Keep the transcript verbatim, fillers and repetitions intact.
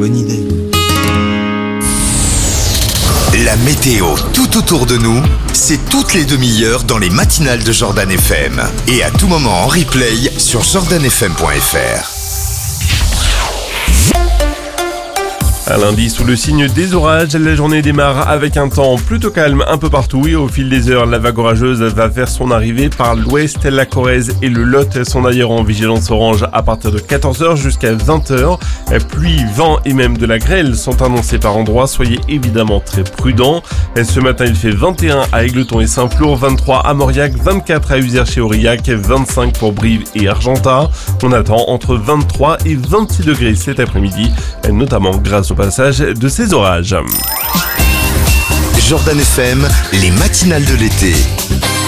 bonne idée. La météo tout autour de nous, c'est toutes les demi-heures dans les matinales de Jordan F M. Et à tout moment en replay sur jordan f m point f r. Un lundi sous le signe des orages, la journée démarre avec un temps plutôt calme un peu partout et au fil des heures, la vague orageuse va faire son arrivée par l'ouest. La Corrèze et le Lot sont d'ailleurs en vigilance orange à partir de quatorze heures jusqu'à vingt heures. Pluie, vent et même de la grêle sont annoncés par endroits, soyez évidemment très prudents. Ce matin, il fait vingt et un à Égletons et Saint-Flour, vingt-trois à Mauriac, vingt-quatre à Uzère-chez-Aurillac, vingt-cinq pour Brive et Argentat. On attend entre vingt-trois et vingt-six degrés cet après-midi, notamment grâce au passage de ces orages. Jordan F M, les matinales de l'été.